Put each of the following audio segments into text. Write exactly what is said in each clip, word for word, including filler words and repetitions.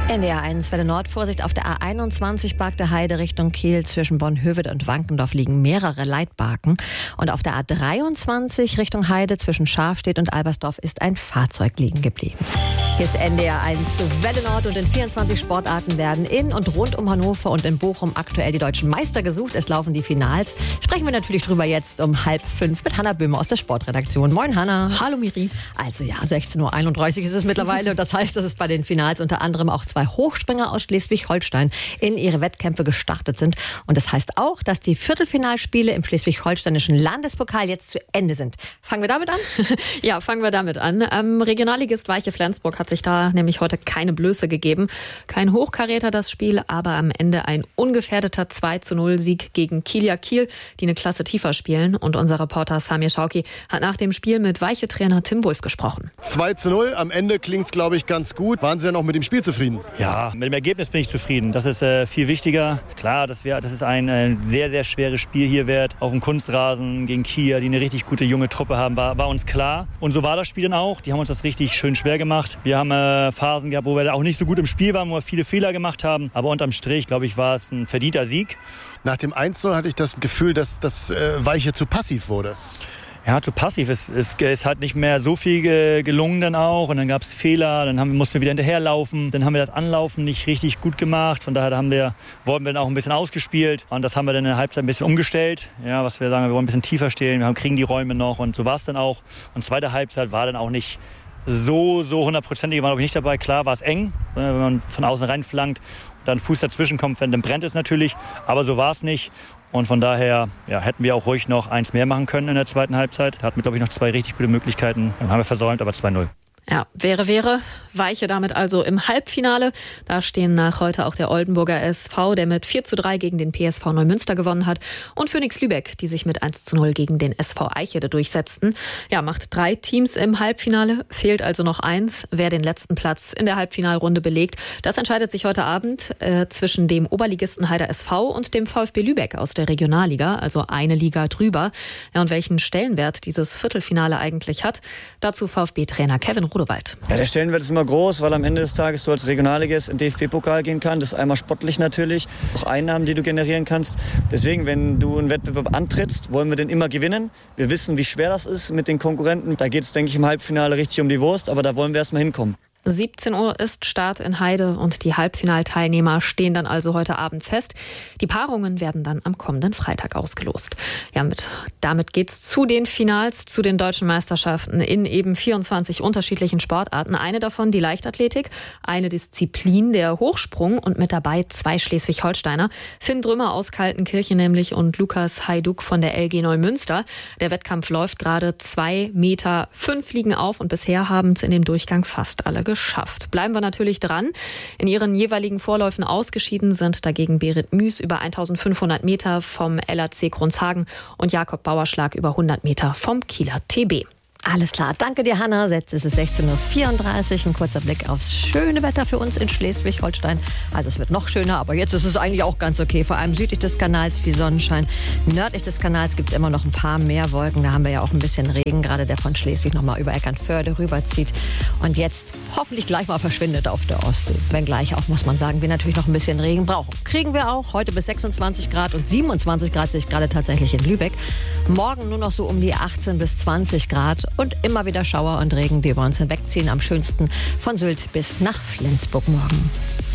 N D R eins Welle Nord, Vorsicht auf der A einundzwanzig Barkte Heide Richtung Kiel. Zwischen Bornhöved und Wankendorf liegen mehrere Leitbarken. Und auf der A dreiundzwanzig Richtung Heide zwischen Schafstedt und Albersdorf ist ein Fahrzeug liegen geblieben. Hier ist N D R eins Welle Nord und in vierundzwanzig Sportarten werden in und rund um Hannover und in Bochum aktuell die deutschen Meister gesucht. Es laufen die Finals. Sprechen wir natürlich drüber jetzt um halb fünf mit Hanna Böhmer aus der Sportredaktion. Moin Hanna. Hallo Miri. Also ja, sechzehn Uhr einunddreißig ist es mittlerweile und das heißt, dass es bei den Finals unter anderem auch zwei Hochspringer aus Schleswig-Holstein in ihre Wettkämpfe gestartet sind. Und das heißt auch, dass die Viertelfinalspiele im schleswig-holsteinischen Landespokal jetzt zu Ende sind. Fangen wir damit an? Ja, fangen wir damit an. Ähm, Regionalligist Weiche Flensburg hat sich da nämlich heute keine Blöße gegeben. Kein Hochkaräter das Spiel, aber am Ende ein ungefährdeter zwei zu null Sieg gegen Kieler Kiel, die eine Klasse tiefer spielen. Und unser Reporter Samir Schauki hat nach dem Spiel mit Weiche-Trainer Tim Wulff gesprochen. zwei zu null, am Ende klingt's, glaube ich, ganz gut. Waren Sie denn auch mit dem Spiel zufrieden? Ja, mit dem Ergebnis bin ich zufrieden. Das ist äh, viel wichtiger. Klar, das, wär, das ist ein äh, sehr, sehr schweres Spiel hier wert. Auf dem Kunstrasen gegen Kia, die eine richtig gute junge Truppe haben, war, war uns klar. Und so war das Spiel dann auch. Die haben uns das richtig schön schwer gemacht. Wir haben äh, Phasen gehabt, wo wir auch nicht so gut im Spiel waren, wo wir viele Fehler gemacht haben. Aber unterm Strich, glaube ich, war es ein verdienter Sieg. Nach dem eins zu null hatte ich das Gefühl, dass das äh, Weiche zu passiv wurde. Ja, zu passiv. Es, es, es hat nicht mehr so viel ge, gelungen dann auch. Und dann gab es Fehler, dann haben, mussten wir wieder hinterherlaufen. Dann haben wir das Anlaufen nicht richtig gut gemacht. Von daher haben wir, wurden wir dann auch ein bisschen ausgespielt. Und das haben wir dann in der Halbzeit ein bisschen umgestellt. Ja, was wir sagen, wir wollen ein bisschen tiefer stehen, wir haben, kriegen die Räume noch. Und so war es dann auch. Und zweite Halbzeit war dann auch nicht so, so hundertprozentig, war glaube ich nicht dabei. Klar war es eng, wenn man von außen reinflankt und dann Fuß dazwischen kommt, dann brennt es natürlich. Aber so war es nicht. Und von daher ja, hätten wir auch ruhig noch eins mehr machen können in der zweiten Halbzeit. Da hatten wir, glaube ich, noch zwei richtig gute Möglichkeiten. Dann haben wir versäumt, aber zwei null. Ja, wäre, wäre. Weiche damit also im Halbfinale. Da stehen nach heute auch der Oldenburger S V, der mit vier zu drei gegen den P S V Neumünster gewonnen hat, und Phoenix Lübeck, die sich mit eins zu null gegen den S V Eichede durchsetzten. Ja, macht drei Teams im Halbfinale, fehlt also noch eins. Wer den letzten Platz in der Halbfinalrunde belegt, das entscheidet sich heute Abend äh, zwischen dem Oberligisten Heider S V und dem VfB Lübeck aus der Regionalliga, also eine Liga drüber. Ja, und welchen Stellenwert dieses Viertelfinale eigentlich hat, dazu VfB-Trainer Kevin Rudewald. Ja, der Stellenwert ist immer groß, weil am Ende des Tages du als Regionalligist in den D F B-Pokal gehen kannst. Das ist einmal sportlich natürlich, auch Einnahmen, die du generieren kannst. Deswegen, wenn du einen Wettbewerb antrittst, wollen wir den immer gewinnen. Wir wissen, wie schwer das ist mit den Konkurrenten. Da geht es, denke ich, im Halbfinale richtig um die Wurst, aber da wollen wir erstmal hinkommen. siebzehn Uhr ist Start in Heide und die Halbfinalteilnehmer stehen dann also heute Abend fest. Die Paarungen werden dann am kommenden Freitag ausgelost. Ja, mit, damit geht's zu den Finals, zu den deutschen Meisterschaften in eben vierundzwanzig unterschiedlichen Sportarten. Eine davon die Leichtathletik, eine Disziplin der Hochsprung und mit dabei zwei Schleswig-Holsteiner. Finn Drümmer aus Kaltenkirchen nämlich und Lukas Hajduk von der L G Neumünster. Der Wettkampf läuft gerade. zwei Meter fünf liegen auf und bisher haben es in dem Durchgang fast alle geschafft. geschafft. Bleiben wir natürlich dran. In ihren jeweiligen Vorläufen ausgeschieden sind dagegen Berit Müß über eintausendfünfhundert Meter vom L A C Kronshagen und Jakob Bauerschlag über hundert Meter vom Kieler T B. Alles klar, danke dir, Hanna. Jetzt ist es sechzehn Uhr vierunddreißig. Ein kurzer Blick aufs schöne Wetter für uns in Schleswig-Holstein. Also es wird noch schöner, aber jetzt ist es eigentlich auch ganz okay. Vor allem südlich des Kanals viel Sonnenschein. Nördlich des Kanals gibt es immer noch ein paar mehr Wolken. Da haben wir ja auch ein bisschen Regen, gerade der von Schleswig nochmal über Eckernförde rüberzieht. Und jetzt hoffentlich gleich mal verschwindet auf der Ostsee. Wenngleich auch, muss man sagen, wir natürlich noch ein bisschen Regen brauchen. Kriegen wir auch heute bis sechsundzwanzig Grad und siebenundzwanzig Grad sehe ich gerade tatsächlich in Lübeck. Morgen nur noch so um die achtzehn bis zwanzig Grad. Und immer wieder Schauer und Regen, die über uns hinwegziehen. Am schönsten von Sylt bis nach Flensburg morgen.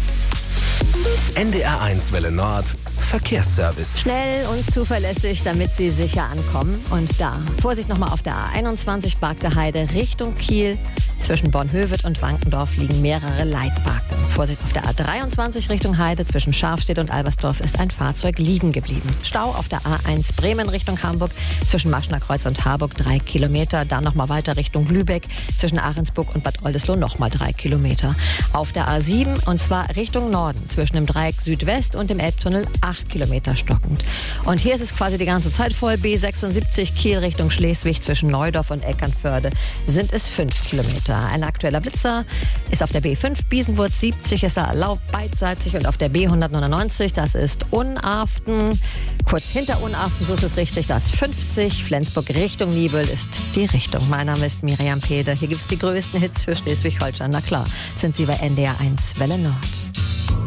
N D R eins Welle Nord Verkehrsservice. Schnell und zuverlässig, damit Sie sicher ankommen. Und da, Vorsicht nochmal auf der A einundzwanzig Barkte Heide Richtung Kiel. Zwischen Bornhöved und Wankendorf liegen mehrere Leitbarken. Vorsicht auf der A dreiundzwanzig Richtung Heide. Zwischen Schafstedt und Albersdorf ist ein Fahrzeug liegen geblieben. Stau auf der A eins Bremen Richtung Hamburg. Zwischen Maschner Kreuz und Harburg drei Kilometer. Dann nochmal weiter Richtung Lübeck. Zwischen Ahrensburg und Bad Oldesloe nochmal drei Kilometer. Auf der A sieben und zwar Richtung Norden. Zwischen dem Dreieck Südwest und dem Elbtunnel acht Kilometer stockend. Und hier ist es quasi die ganze Zeit voll. B sechsundsiebzig Kiel Richtung Schleswig. Zwischen Neudorf und Eckernförde sind es fünf Kilometer. Da ein aktueller Blitzer ist auf der B fünf Biesenwurz siebzig, ist er erlaubt beidseitig, und auf der B hundertneunundneunzig, das ist Unarften, kurz hinter Unarften, so ist es richtig, das ist fünfzig, Flensburg Richtung Nibel ist die Richtung. Mein Name ist Miriam Pede, hier gibt es die größten Hits für Schleswig-Holstein, na klar, sind Sie bei N D R eins Welle Nord.